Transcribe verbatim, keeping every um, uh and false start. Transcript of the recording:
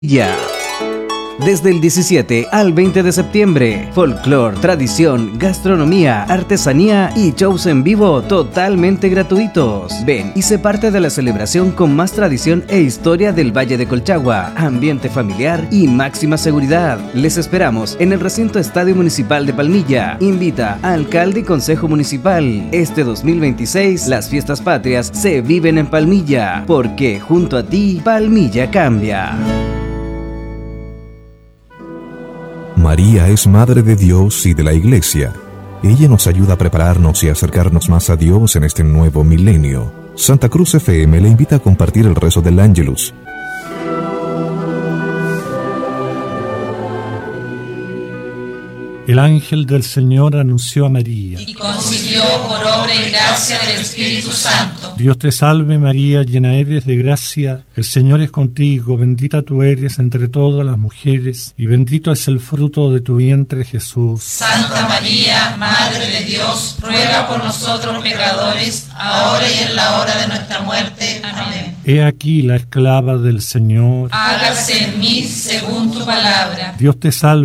Ya. Desde el diecisiete al veinte de septiembre, folclor, tradición, gastronomía, artesanía y shows en vivo totalmente gratuitos. Ven y sé parte de la celebración con más tradición e historia del Valle de Colchagua, ambiente familiar y máxima seguridad. Les esperamos en el recinto Estadio Municipal de Palmilla. Invita a alcalde y consejo municipal. Este dos mil veintiséis, las fiestas patrias se viven en Palmilla, porque junto a ti, Palmilla cambia. María es Madre de Dios y de la Iglesia. Ella nos ayuda a prepararnos y a acercarnos más a Dios en este nuevo milenio. Santa Cruz F M le invita a compartir el rezo del Ángelus. El ángel del Señor anunció a María. Y concibió por obra y gracia del Espíritu Santo. Dios te salve María, llena eres de gracia, el Señor es contigo, bendita tú eres entre todas las mujeres, y bendito es el fruto de tu vientre Jesús. Santa María, Madre de Dios, ruega por nosotros pecadores, ahora y en la hora de nuestra muerte. Amén. He aquí la esclava del Señor. Hágase en mí según tu palabra. Dios te salve